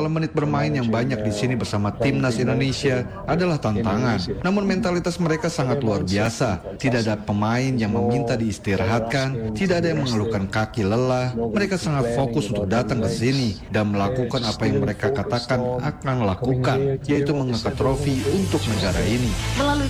Soal menit bermain yang banyak di sini bersama timnas Indonesia adalah tantangan. Namun mentalitas mereka sangat luar biasa. Tidak ada pemain yang meminta diistirahatkan, tidak ada yang mengeluhkan kaki lelah. Mereka sangat fokus untuk datang ke sini dan melakukan apa yang mereka katakan akan lakukan, yaitu mengangkat trofi untuk negara ini. Melalui